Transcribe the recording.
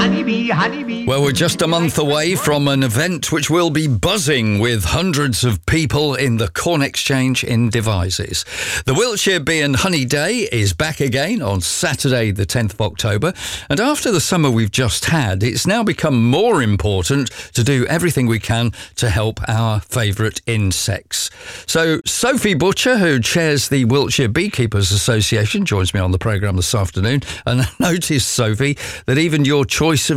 Honeybee, honeybee. Well, we're just a month away from an event which will be buzzing with hundreds of people in the Corn Exchange in Devizes. The Wiltshire Bee and Honey Day is back again on Saturday the 10th of October, and after the summer we've just had, it's now become more important to do everything we can to help our favourite insects. So Sophie Butcher, who chairs the Wiltshire Beekeepers Association, joins me on the programme this afternoon, and I noticed, Sophie, that even your choice of